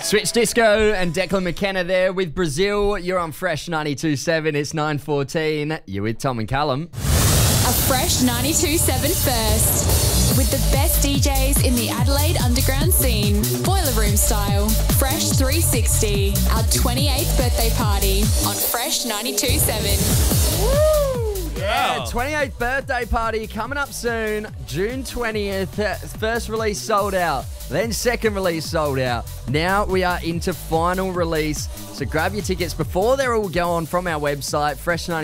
Switch Disco and Declan McKenna there with Brazil. You're on Fresh 92.7. It's 9:14. You're with Tom and Callum. A Fresh 92.7 first. With the best DJs in the Adelaide underground scene. Boiler Room style. Fresh 360. Our 28th birthday party on Fresh 92.7. Woo! Yeah, 28th birthday party coming up soon. June 20th. First release sold out. Then second release sold out. Now we are into final release. So grab your tickets before they're all gone from our website,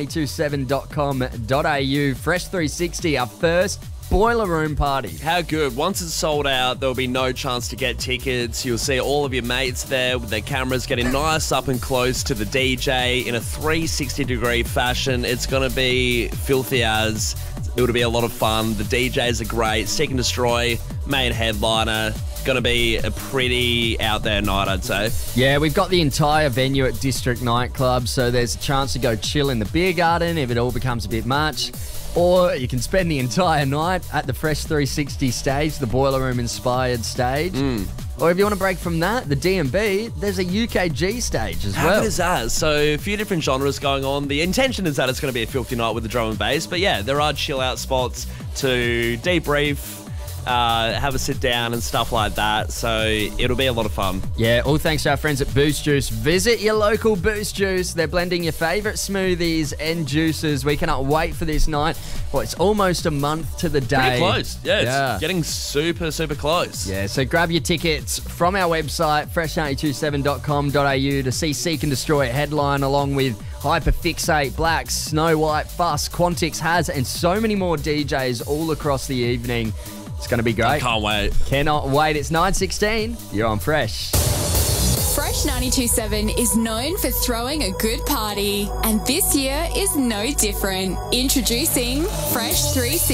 fresh927.com.au. Fresh 360, our first Boiler Room party. How good. Once it's sold out, there'll be no chance to get tickets. You'll see all of your mates there with their cameras getting nice up and close to the DJ in a 360-degree fashion. It's going to be filthy as. It'll be a lot of fun. The DJs are great. Seek and Destroy, main headliner. Going to be a pretty out there night, I'd say. Yeah, we've got the entire venue at District Nightclub, so there's a chance to go chill in the beer garden if it all becomes a bit much. Or you can spend the entire night at the Fresh 360 stage, the Boiler Room inspired stage. Or if you want to break from that, the D&B, there's a UKG stage as well. How good is that? So a few different genres going on. The intention is that it's going to be a filthy night with the drum and bass. But yeah, there are chill out spots to debrief, have a sit down and stuff like that. So it'll be a lot of fun. Yeah, all thanks to our friends at Boost Juice. Visit your local Boost Juice. They're blending your favourite smoothies and juices. We cannot wait for this night. Well, it's almost a month to the day. Pretty close. Yeah, it's getting super, super close. Yeah, so grab your tickets from our website, fresh927.com.au, to see Seek and Destroy headline along with Hyperfixate, Blacks, Snow White, Fuss, Quantix, Has, and so many more DJs all across the evening. It's going to be great. I can't wait. Cannot wait. It's 9:16. You're on Fresh. Fresh 92.7 is known for throwing a good party, and this year is no different. Introducing Fresh 360.